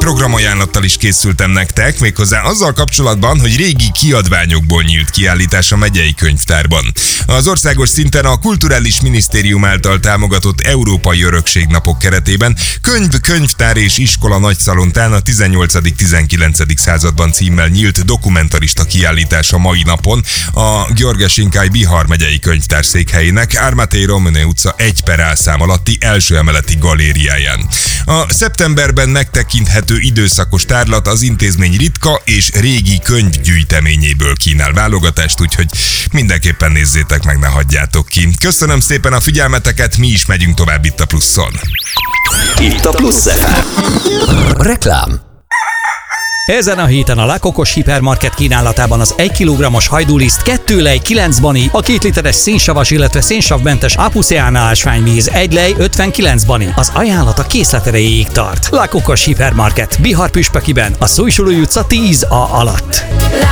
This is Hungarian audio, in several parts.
programajánlattal is készültem nektek, méghozzá azzal kapcsolatban, hogy régi kiadványokból nyílt kiállítás a megyei könyvtárban. Az országos szinten a Kulturális Minisztérium által támogatott Európai Örökségnapok keretében könyvtár és iskola nagyszalontán a 18.-19. században címmel nyílt dokumentarista kiállítás a mai napon a Gheorghe-Sinkai Bihar megyei könyvtár székhelyének Ármáté Romane utca 1/A szám alatti első emeleti galériáján. A szeptemberben megtekinthető időszakos tárlat az intézmény ritka és régi könyvgyűjteményéből kínál válogatást, úgyhogy mindenképpen nézzétek meg, ne hagyjátok ki. Köszönöm szépen a figyelmeteket, mi is megyünk tovább itt a Pluszon. Itt a Plusz FM. Reklám. Ezen a héten a Lakokos Hipermarket kínálatában az 1 kg-os hajdúliszt, 2 lej 9 bani, a 2 literes szénsavas, illetve szénsavmentes Apuseana ásványvíz, 1 lej 59 bani. Az ajánlat a készlet erejéig tart. Lakokos Hipermarket, Bihar püspökiben, a Szújsulói utca 10A alatt.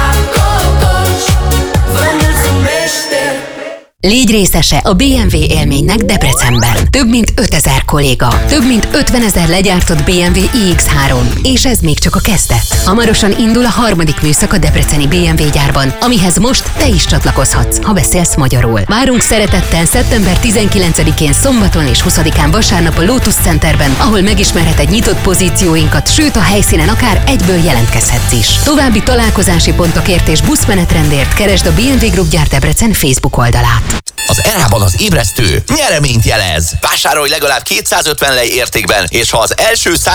Légy részese a BMW élménynek Debrecenben. Több mint 5000 kolléga, több mint 50 000 legyártott BMW iX3, és ez még csak a kezdet. Hamarosan indul a 3. műszak a debreceni BMW gyárban, amihez most te is csatlakozhatsz, ha beszélsz magyarul. Várunk szeretettel szeptember 19-én szombaton és 20-án vasárnap a Lotus Centerben, ahol megismerheted nyitott pozícióinkat, sőt a helyszínen akár egyből jelentkezhetsz is. További találkozási pontokért és buszmenetrendért keresd a BMW Group Gyár Debrecen Facebook oldalát. Az ERA-ban az ébresztő nyereményt jelez. Vásárolj legalább 250 lej értékben, és ha az első